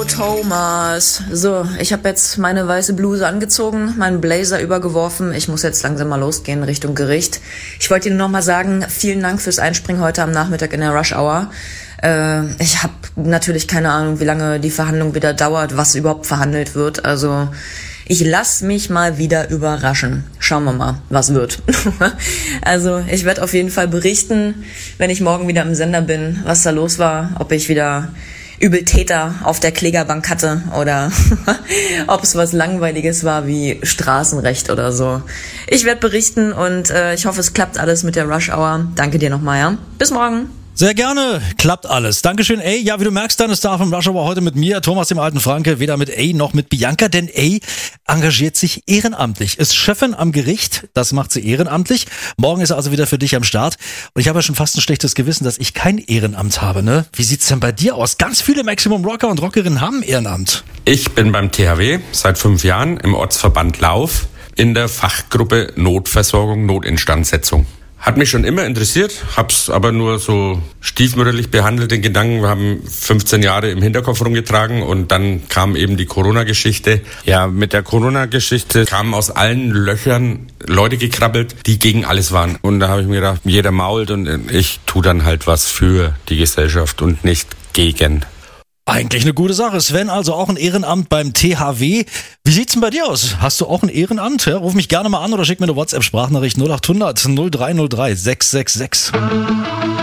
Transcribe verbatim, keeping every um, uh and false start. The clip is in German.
Thomas. So, ich habe jetzt meine weiße Bluse angezogen, meinen Blazer übergeworfen. Ich muss jetzt langsam mal losgehen Richtung Gericht. Ich wollte Ihnen noch mal sagen, vielen Dank fürs Einspringen heute am Nachmittag in der Rush Hour. Äh, ich habe natürlich keine Ahnung, wie lange die Verhandlung wieder dauert, was überhaupt verhandelt wird. Also ich lass mich mal wieder überraschen. Schauen wir mal, was wird. Also ich werde auf jeden Fall berichten, wenn ich morgen wieder im Sender bin, was da los war, ob ich wieder Übeltäter auf der Klägerbank hatte oder ob es was Langweiliges war wie Straßenrecht oder so. Ich werde berichten und äh, ich hoffe, es klappt alles mit der Rush Hour. Danke dir nochmal, ja? Bis morgen. Sehr gerne, klappt alles. Dankeschön, ey. Ja, wie du merkst, dann ist Star vom Rush Hour heute mit mir, Thomas dem alten Franke, weder mit A noch mit Bianca, denn A engagiert sich ehrenamtlich, ist Chefin am Gericht, das macht sie ehrenamtlich. Morgen ist er also wieder für dich am Start. Und ich habe ja schon fast ein schlechtes Gewissen, dass ich kein Ehrenamt habe, ne? Wie sieht's denn bei dir aus? Ganz viele Maximum Rocker und Rockerinnen haben Ehrenamt. Ich bin beim T H W seit fünf Jahren im Ortsverband Lauf in der Fachgruppe Notversorgung, Notinstandsetzung. Hat mich schon immer interessiert, hab's aber nur so stiefmütterlich behandelt, den Gedanken. Wir haben fünfzehn Jahre im Hinterkopf rumgetragen und dann kam eben die Corona-Geschichte. Ja, mit der Corona-Geschichte kamen aus allen Löchern Leute gekrabbelt, die gegen alles waren. Und da habe ich mir gedacht, jeder mault und ich tue dann halt was für die Gesellschaft und nicht gegen. Eigentlich eine gute Sache. Sven, also auch ein Ehrenamt beim T H W. Wie sieht's denn bei dir aus? Hast du auch ein Ehrenamt? Ja, ruf mich gerne mal an oder schick mir eine WhatsApp-Sprachnachricht null acht hundert null drei null drei sechs sechs sechs.